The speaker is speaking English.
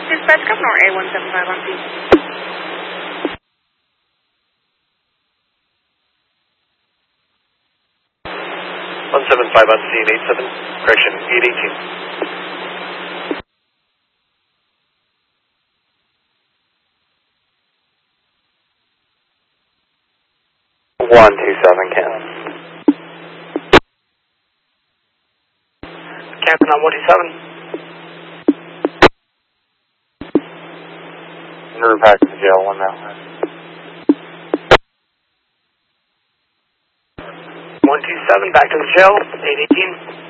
Dispatch Governor A175 on scene. 175 on scene, 87, correction, 818. One, 2-7, Cannon. Captain on 127. Nerve back to the jail, 1 now. 127, back to the jail, 818.